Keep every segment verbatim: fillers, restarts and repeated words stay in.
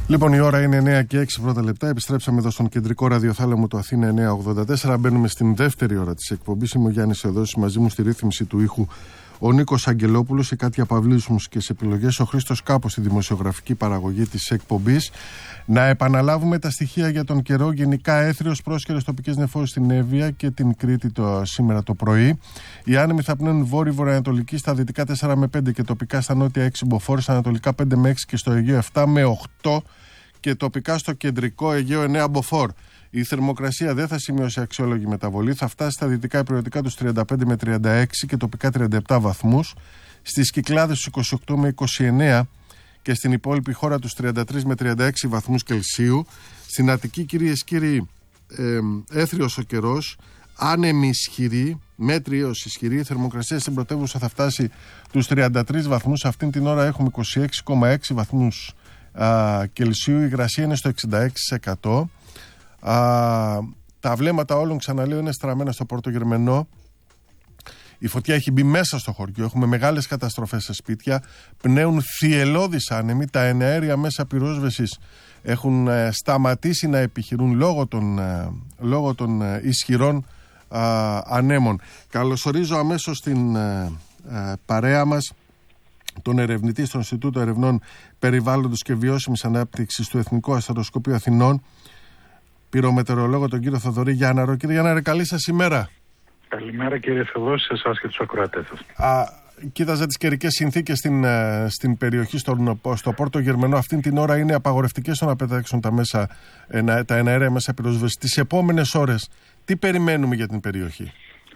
Λοιπόν, η ώρα είναι εννιά και έξι πρώτα λεπτά. Επιστρέψαμε εδώ στον κεντρικό ραδιοθάλαμο του Αθήνα εννιά ογδόντα τέσσερα. Μπαίνουμε στην δεύτερη ώρα της εκπομπής. Είμαι ο Γιάννης Θεοδόσης, μαζί μου στη ρύθμιση του ήχου ο Νίκος Αγγελόπουλος, η Κάτια Παυλίδου στις μουσικές επιλογές, ο Χρήστος Κάπος στη δημοσιογραφική παραγωγή της εκπομπής. Να επαναλάβουμε τα στοιχεία για τον καιρό. Γενικά έθριος, πρόσκαιρες τοπικές νεφώσεις στην Εύβοια και την Κρήτη το, σήμερα το πρωί. Οι άνεμοι θα πνέουν βόρειο-βορειοανατολική στα δυτικά τέσσερα με πέντε και τοπικά στα νότια έξι μποφόρ, στα ανατολικά πέντε με έξι και στο Αιγαίο επτά με οκτώ και τοπικά στο κεντρικό Αιγαίο εννέα μποφόρ. Η θερμοκρασία δεν θα σημειώσει αξιόλογη μεταβολή. Θα φτάσει στα δυτικά υπηρετικά τους τριάντα πέντε με τριάντα έξι και τοπικά τριάντα επτά βαθμούς. Στις Κυκλάδες τους είκοσι οκτώ με είκοσι εννέα και στην υπόλοιπη χώρα τους τριάντα τρία με τριάντα έξι βαθμούς Κελσίου. Στην Αττική, κυρίες και κύριοι, ε, έθριος ο καιρός, άνεμη ισχυρή, μέτρη έως ισχυρή. Η θερμοκρασία στην πρωτεύουσα θα φτάσει τους τριάντα τρεις βαθμούς. Αυτήν την ώρα έχουμε είκοσι έξι κόμμα έξι βαθμούς α, Κελσίου. Η υγρασία είναι στο εξήντα έξι τοις εκατό. Α, τα βλέμματα όλων, ξαναλέω, είναι στραμμένα στο Πορτογερμενό. Η φωτιά έχει μπει μέσα στο χωριό. Έχουμε μεγάλες καταστροφές σε σπίτια. Πνέουν θυελλώδεις άνεμοι. Τα εναέρια μέσα πυρόσβεσης έχουν ε, σταματήσει να επιχειρούν λόγω των, ε, λόγω των ε, ισχυρών ε, ανέμων. Καλωσορίζω αμέσως στην ε, ε, παρέα μας τον ερευνητή στο Ινστιτούτο Ερευνών Περιβάλλοντος και Βιώσιμης Ανάπτυξης του Εθνικού Αστροσκοπείου Αθηνών, πυρομετεωρολόγο, τον κύριο Θοδωρή Γιάνναρο. Κύριε Γιάνναρε, καλή σας ημέρα. Καλημέρα, κύριε Θεοδόση, σε εσάς και τους ακροατές σας. Α, κοίταζα τις καιρικές συνθήκες στην, στην περιοχή, στο, στο Πόρτο Γερμενό. Αυτήν την ώρα είναι απαγορευτικές στο να πετάξουν τα, μέσα, τα εναέρια μέσα πυροσβέσης. Τις επόμενες ώρες, τι περιμένουμε για την περιοχή?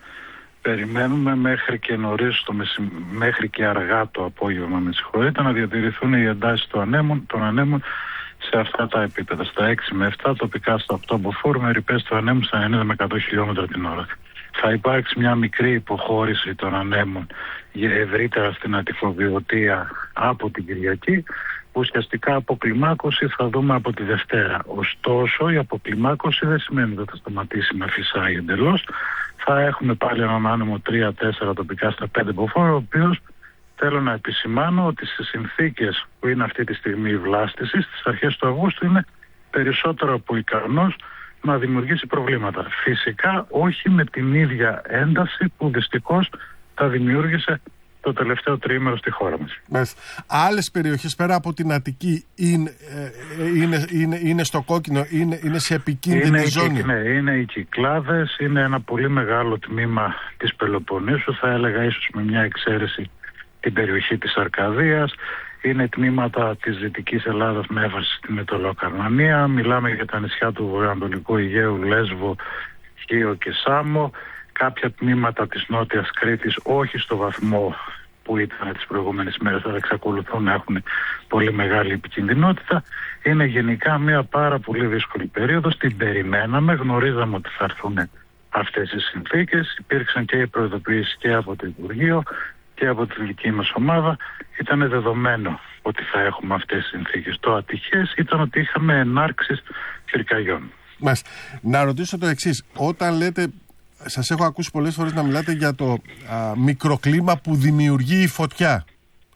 Περιμένουμε μέχρι και νωρίς, το μεση... μέχρι και αργά το απόγευμα, με συγχωρείτε, να διατηρηθούν οι εντάσεις των ανέμων, των ανέμων σε αυτά τα επίπεδα. Στα έξι με επτά, τοπικά στα οκτώ μποφόρ, με ρηπές του ανέμου στα ενενήντα με εκατό χιλιόμετρα την ώρα. Θα υπάρξει μια μικρή υποχώρηση των ανέμων ευρύτερα στην Αττικοβιωτία από την Κυριακή. Ουσιαστικά αποκλιμάκωση θα δούμε από τη Δευτέρα. Ωστόσο, η αποκλιμάκωση δεν σημαίνει ότι θα σταματήσει να φυσάει εντελώς. Θα έχουμε πάλι έναν άνεμο τρία τέσσερα τοπικά στα πέντε μποφόρ, ο οποίος, θέλω να επισημάνω ότι στις συνθήκες που είναι αυτή τη στιγμή η βλάστηση, στις αρχές του Αυγούστου, είναι περισσότερο από ικανός να δημιουργήσει προβλήματα. Φυσικά όχι με την ίδια ένταση που δυστυχώς τα δημιούργησε το τελευταίο τριήμερο στη χώρα μας. Μάλιστα. Άλλες περιοχές πέρα από την Αττική είναι, είναι, είναι, είναι στο κόκκινο, είναι, είναι σε επικίνδυνη είναι ζώνη? Οι, ναι, είναι οι Κυκλάδες, είναι ένα πολύ μεγάλο τμήμα της Πελοποννήσου, θα έλεγα ίσως με μια εξαίρεση την περιοχή της Αρκαδίας. Είναι τμήματα της Δυτικής Ελλάδας με έμφαση στη Μετωλοκαρνανία. Μιλάμε για τα νησιά του Βορειοανατολικού Αιγαίου, Λέσβο, Χίο και Σάμο. Κάποια τμήματα της Νότιας Κρήτης, όχι στο βαθμό που ήταν τις προηγούμενες μέρες, αλλά εξακολουθούν να έχουν πολύ μεγάλη επικινδυνότητα. Είναι γενικά μια πάρα πολύ δύσκολη περίοδος. Την περιμέναμε, γνωρίζαμε ότι θα έρθουν αυτές οι συνθήκες. Υπήρξαν και οι προειδοποιήσεις και από το Υπουργείο και από τη δική μας ομάδα. Ήταν δεδομένο ότι θα έχουμε αυτές τις συνθήκες. Το ατυχές ήταν ότι είχαμε ενάρξεις πυρκαγιών. Μας, να ρωτήσω το εξής. Όταν λέτε, σας έχω ακούσει πολλές φορές να μιλάτε για το α, μικροκλίμα που δημιουργεί η φωτιά.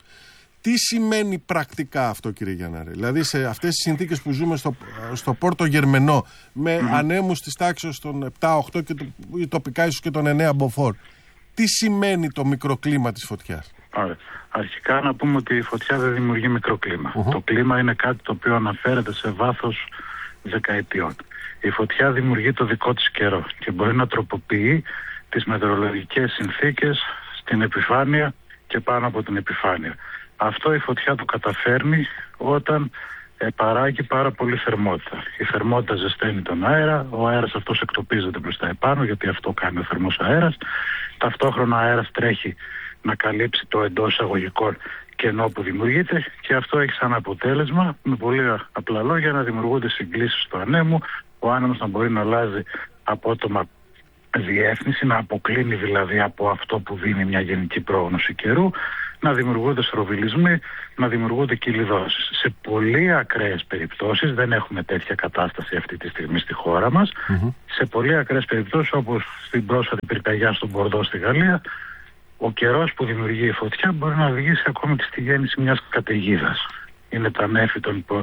Τι σημαίνει πρακτικά αυτό, κύριε Γιάνναρε? Δηλαδή σε αυτές τις συνθήκες που ζούμε στο, στο Πόρτο Γερμενό, με mm. ανέμους της τάξης των επτά οκτώ και το, τοπικά ίσως και των εννέα μποφόρ, τι σημαίνει το μικροκλίμα της φωτιάς? Άρα, αρχικά να πούμε ότι η φωτιά δεν δημιουργεί μικροκλίμα. Uh-huh. Το κλίμα είναι κάτι το οποίο αναφέρεται σε βάθος δεκαετιών. Η φωτιά δημιουργεί το δικό της καιρό και μπορεί να τροποποιεί τις μετεωρολογικές συνθήκες στην επιφάνεια και πάνω από την επιφάνεια. Αυτό η φωτιά το καταφέρνει όταν ε, παράγει πάρα πολύ θερμότητα. Η θερμότητα ζεσταίνει τον αέρα, ο αέρας αυτός εκτοπίζεται προς τα επάνω, γιατί αυτό κάνει ο θερμός αέρας. Ταυτόχρονα ο αέρας τρέχει να καλύψει το εντός εισαγωγικών κενό που δημιουργείται και αυτό έχει σαν αποτέλεσμα, με πολύ απλά λόγια, να δημιουργούνται συγκλήσεις του ανέμου, ο άνεμος να μπορεί να αλλάζει απότομα διεύθυνση, να αποκλίνει δηλαδή από αυτό που δίνει μια γενική πρόγνωση καιρού, να δημιουργούνται στροβιλισμοί, να δημιουργούνται κυλιδώσεις. Σε πολύ ακραίες περιπτώσεις, δεν έχουμε τέτοια κατάσταση αυτή τη στιγμή στη χώρα μας, mm-hmm. σε πολύ ακραίες περιπτώσεις, όπως στην πρόσφατη πυρκαγιά στον Μπορδό στη Γαλλία, ο καιρός που δημιουργεί η φωτιά μπορεί να οδηγήσει ακόμη και στη γέννηση μιας καταιγίδας. Είναι τα νέφη των, υπο,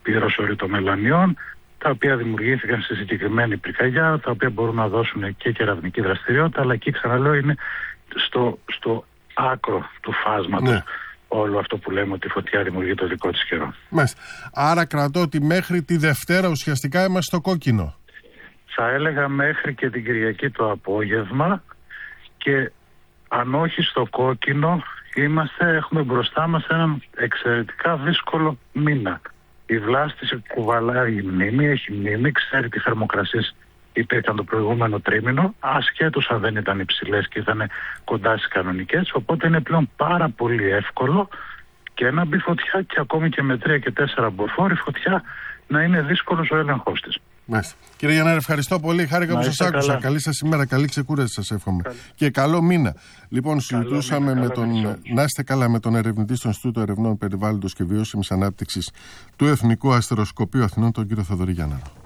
πυροσωρητομελανιών, τα οποία δημιουργήθηκαν στη συγκεκριμένη πυρκαγιά, τα οποία μπορούν να δώσουν και κεραυνική δραστηριότητα, αλλά εκεί ξαναλέω είναι στο, στο άκρο του φάσματος. Ναι. Όλο αυτό που λέμε ότι η φωτιά δημιουργεί το δικό της καιρό. Μάλιστα. Άρα κρατώ ότι μέχρι τη Δευτέρα ουσιαστικά είμαστε στο κόκκινο. Θα έλεγα μέχρι και την Κυριακή το απόγευμα, και αν όχι στο κόκκινο, είμαστε, έχουμε μπροστά μας έναν εξαιρετικά δύσκολο μήνα. Η βλάστηση κουβαλάει η μνήμη, έχει μνήμη, ξέρει τι θερμοκρασίες υπήρχαν το προηγούμενο τρίμηνο, ασχέτως αν δεν ήταν υψηλές και ήταν κοντά στις κανονικές, οπότε είναι πλέον πάρα πολύ εύκολο και να μπει φωτιά, και ακόμη και με τρία και τέσσερα μποφόρ φωτιά να είναι δύσκολος ο έλεγχος της. Μάλιστα. Κύριε Γιαννάρη, ευχαριστώ πολύ. Χάρηκα που σας άκουσα. Καλά. Καλή σας ημέρα, καλή ξεκούραση σας εύχομαι. Καλή. Και καλό μήνα. Λοιπόν, συζητούσαμε με τον. Να είστε καλά, με τον ερευνητή στο Ινστιτούτο Ερευνών Περιβάλλοντος και Βιώσιμης Ανάπτυξης του Εθνικού Αστεροσκοπείου Αθηνών, τον κύριο Θοδωρή Γιαννάρο.